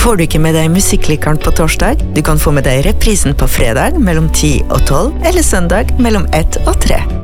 Får du ikke med deg musikklikeren på torsdag? Du kan få med deg reprisen på fredag mellom 10 og 12, eller søndag mellom 1 og 3.